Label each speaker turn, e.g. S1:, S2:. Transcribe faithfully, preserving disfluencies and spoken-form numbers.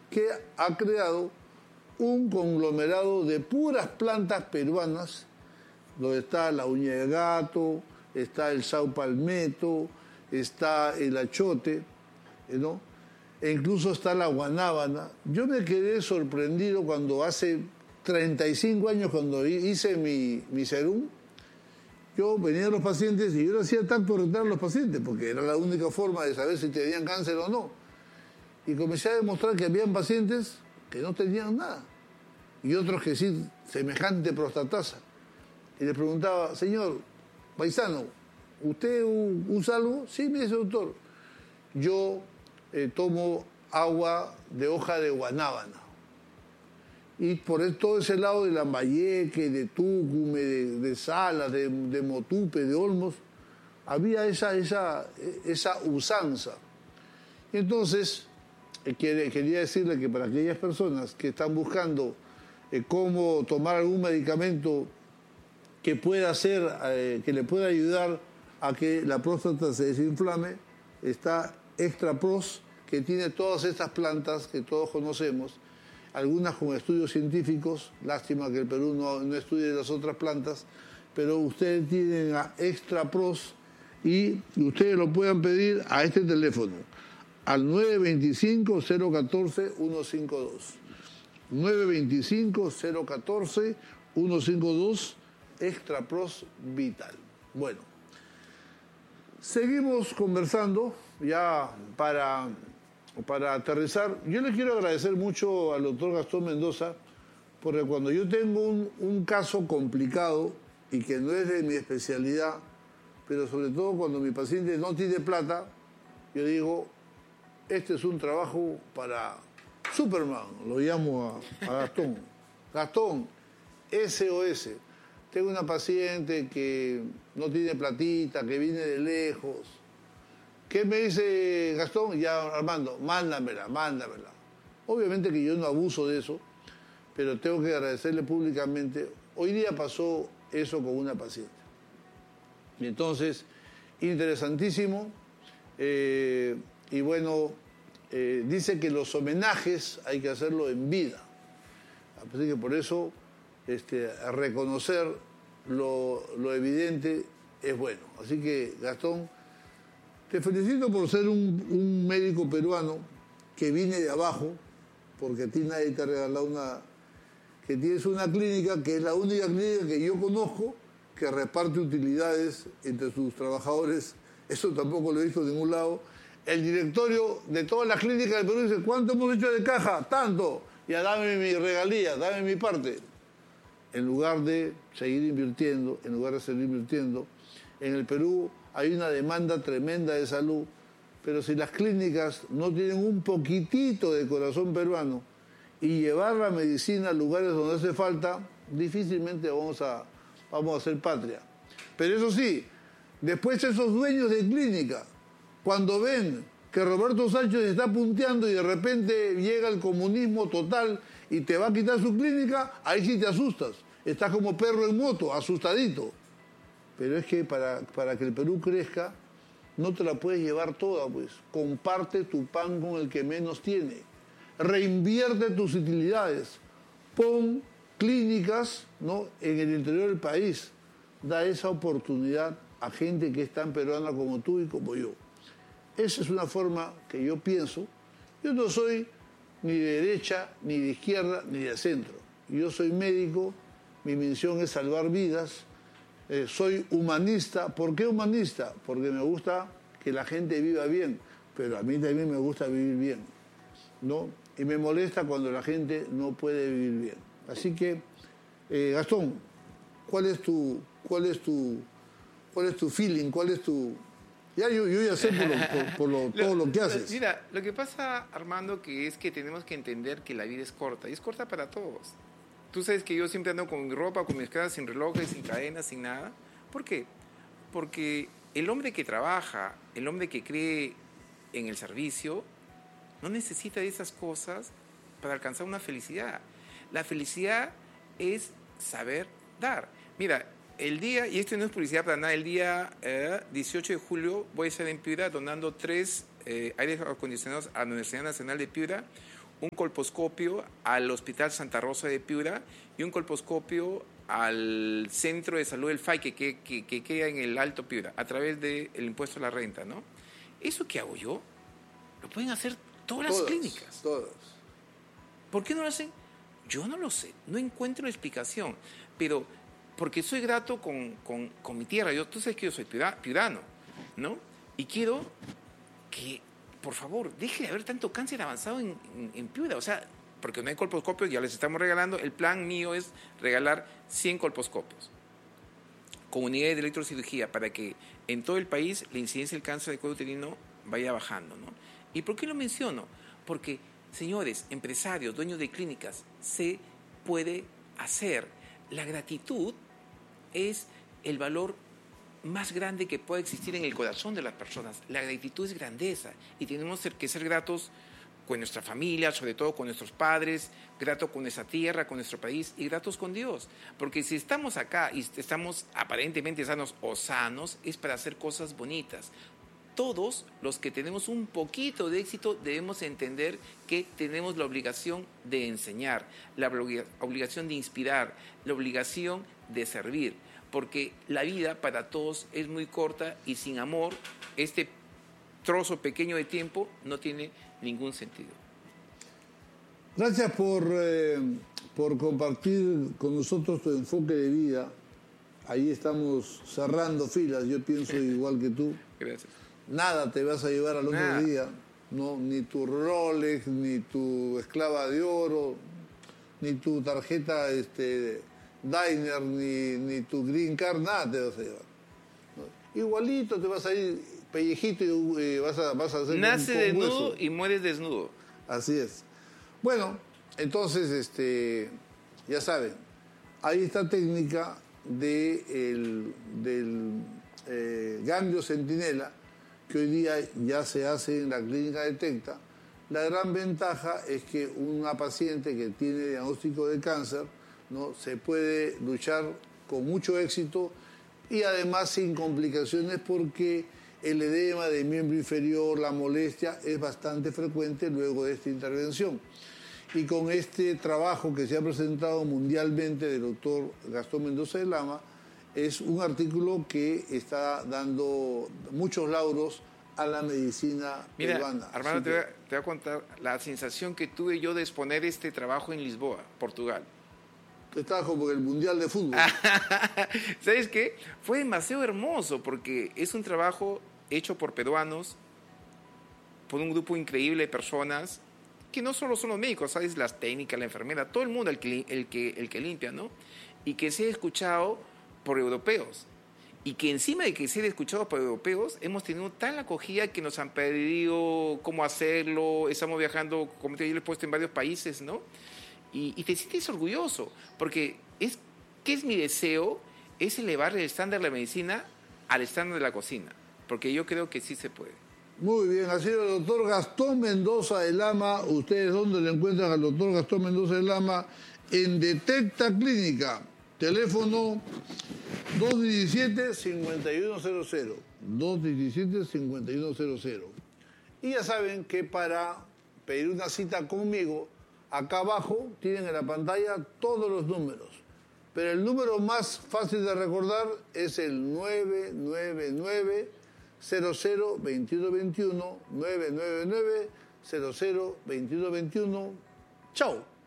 S1: que ha creado un conglomerado de puras plantas peruanas, donde está la uña de gato, está el sao palmetto, está el achote, ¿no? E incluso está la guanábana. Yo me quedé sorprendido cuando hace treinta y cinco años, cuando hice mi, mi serum, yo venía a los pacientes y yo le hacía tacto rectal a los pacientes, porque era la única forma de saber si tenían cáncer o no. Y comencé a demostrar que habían pacientes que no tenían nada, y otros que sí, semejante prostatasa. Y le preguntaba, señor paisano, ¿usted usa algo? Sí, me dice, doctor, yo eh, tomo agua de hoja de guanábana. Y por todo ese lado de Lambayeque, de Tucumán, de, de Salas, de, de Motupe, de Olmos, había esa, esa, esa usanza. Y entonces, eh, quería decirle que para aquellas personas que están buscando eh, cómo tomar algún medicamento que pueda hacer, eh, que le pueda ayudar a que la próstata se desinflame, está Extra Pros, que tiene todas estas plantas que todos conocemos, algunas con estudios científicos. Lástima que el Perú no, no estudie las otras plantas, pero ustedes tienen a Extra Pros y ustedes lo puedan pedir a este teléfono, al nueve dos cinco, cero uno cuatro, uno cinco dos. nueve dos cinco, cero uno cuatro, uno cinco dos, Extra Pros Vital. Bueno, seguimos conversando ya para... Para aterrizar, yo le quiero agradecer mucho al doctor Gastón Mendoza, porque cuando yo tengo un, un caso complicado y que no es de mi especialidad, pero sobre todo cuando mi paciente no tiene plata, yo digo, este es un trabajo para Superman, lo llamo a, a Gastón. Gastón, S O S. Tengo una paciente que no tiene platita, que viene de lejos. ¿Qué me dice Gastón? Ya, Armando, mándamela, mándamela. Obviamente que yo no abuso de eso, pero tengo que agradecerle públicamente. Hoy día pasó eso con una paciente. Y entonces, interesantísimo. Eh, y bueno, eh, dice que los homenajes hay que hacerlo en vida. Así que por eso, este, reconocer lo, lo evidente es bueno. Así que, Gastón, te felicito por ser un, un médico peruano que viene de abajo, porque a ti nadie te ha regalado una... que tienes una clínica que es la única clínica que yo conozco que reparte utilidades entre sus trabajadores. Eso tampoco lo he visto en ningún lado. El directorio de todas las clínicas del Perú dice, ¿cuánto hemos hecho de caja? Tanto. Ya dame mi regalía, dame mi parte. En lugar de seguir invirtiendo, en lugar de seguir invirtiendo, en el Perú hay una demanda tremenda de salud, pero si las clínicas no tienen un poquitito de corazón peruano y llevar la medicina a lugares donde hace falta, difícilmente vamos a, vamos a hacer patria. Pero eso sí, después esos dueños de clínica, cuando ven que Roberto Sánchez está punteando y de repente llega el comunismo total y te va a quitar su clínica, ahí sí te asustas. Estás como perro en moto, asustadito. Pero es que para, para que el Perú crezca, no te la puedes llevar toda, pues. Comparte tu pan con el que menos tiene. Reinvierte tus utilidades. Pon clínicas, ¿no?, en el interior del país. Da esa oportunidad a gente que es tan peruana como tú y como yo. Esa es una forma que yo pienso. Yo no soy ni de derecha, ni de izquierda, ni de centro. Yo soy médico, mi misión es salvar vidas. Eh, soy humanista. ¿Por qué humanista? Porque me gusta que la gente viva bien, pero a mí también me gusta vivir bien, ¿no? Y me molesta cuando la gente no puede vivir bien. Así que, eh, Gastón, ¿cuál es tu, cuál es tu, cuál es tu feeling? ¿Cuál es tu...? Ya yo, yo ya sé por, lo, por, por lo, todo lo, lo que haces.
S2: Mira, lo que pasa, Armando, que es que tenemos que entender que la vida es corta, y es corta para todos. Tú sabes que yo siempre ando con mi ropa, con mis casas, sin relojes, sin cadenas, sin nada. ¿Por qué? Porque el hombre que trabaja, el hombre que cree en el servicio, no necesita de esas cosas para alcanzar una felicidad. La felicidad es saber dar. Mira, el día, y esto no es publicidad para nada, el día eh, dieciocho de julio voy a estar en Piura donando tres eh, aires acondicionados a la Universidad Nacional de Piura. un colposcopio al Hospital Santa Rosa de Piura y un colposcopio al Centro de Salud del F A I que, que, que, que queda en el Alto Piura, a través del impuesto a la renta, ¿no? ¿Eso que hago yo? Lo pueden hacer todas, todas las clínicas.
S1: Todas.
S2: ¿Por qué no lo hacen? Yo no lo sé, no encuentro explicación, pero porque soy grato con, con, con mi tierra. Yo, tú sabes que yo soy piurano, ¿no? Y quiero que, por favor, deje de haber tanto cáncer avanzado en, en, en Piura. O sea, porque no hay colposcopios, ya les estamos regalando. El plan mío es regalar cien colposcopios con unidades de electrocirugía para que en todo el país la incidencia del cáncer de cuello uterino vaya bajando, ¿no? ¿Y por qué lo menciono? Porque, señores, empresarios, dueños de clínicas, se puede hacer. La gratitud es el valor más grande que puede existir en el corazón de las personas. La gratitud es grandeza y tenemos que ser gratos con nuestra familia, sobre todo con nuestros padres, gratos con nuestra tierra, con nuestro país y gratos con Dios. Porque si estamos acá y estamos aparentemente sanos o sanos, es para hacer cosas bonitas. Todos los que tenemos un poquito de éxito debemos entender que tenemos la obligación de enseñar, la obligación de inspirar, la obligación de servir, porque la vida para todos es muy corta y sin amor este trozo pequeño de tiempo no tiene ningún sentido.
S1: Gracias por, eh, por compartir con nosotros tu enfoque de vida. Ahí estamos cerrando filas, yo pienso igual que tú.
S2: Gracias.
S1: Nada te vas a llevar al otro
S2: Nada.
S1: día, ¿no? Ni tu Rolex, ni tu esclava de oro, ni tu tarjeta este, Diner, ni, ni tu Green Card, nada te vas a llevar, ¿no? Igualito te vas a ir pellejito y eh, vas, a, vas a hacer
S2: Nace
S1: con, con
S2: desnudo
S1: hueso.
S2: y mueres desnudo.
S1: Así es. Bueno, entonces, este, ya saben, hay esta técnica de el, del eh, ganglio centinela, que hoy día ya se hace en la clínica Detecta. La gran ventaja es que una paciente que tiene diagnóstico de cáncer, ¿no?, se puede luchar con mucho éxito y además sin complicaciones, porque el edema de miembro inferior, la molestia, es bastante frecuente luego de esta intervención. Y con este trabajo que se ha presentado mundialmente del doctor Gastón Mendoza de Lama, es un artículo que está dando muchos lauros a la medicina
S2: Mira,
S1: peruana.
S2: Armando,
S1: Así
S2: te voy,
S1: que,
S2: a, te voy a contar la sensación que tuve yo de exponer este trabajo en Lisboa, Portugal.
S1: estaba como en el Mundial de Fútbol.
S2: ¿Sabes qué? Fue demasiado hermoso porque es un trabajo hecho por peruanos, por un grupo increíble de personas, que no solo son los médicos, ¿sabes? Las técnicas, la enfermera, todo el mundo, el que, el que, el que limpia, ¿no? Y que se ha escuchado por europeos. Y que encima de que ser escuchado por europeos, hemos tenido tal acogida que nos han pedido cómo hacerlo, estamos viajando, como te digo, yo lo he puesto en varios países, ¿no? Y, y te sientes orgulloso, porque es, ¿qué es mi deseo? Es elevar el estándar de la medicina al estándar de la cocina, porque yo creo que sí se puede.
S1: Muy bien, ha sido el doctor Gastón Mendoza de Lama. ¿Ustedes dónde le encuentran al doctor Gastón Mendoza de Lama? En Detecta Clínica. Teléfono dos uno siete, cinco uno cero cero. dos uno siete, cinco uno cero cero. Y ya saben que para pedir una cita conmigo, acá abajo tienen en la pantalla todos los números. Pero el número más fácil de recordar es el nueve nueve nueve, cero cero, dos uno dos uno, nueve nueve nueve, cero cero, dos uno dos uno. Chao.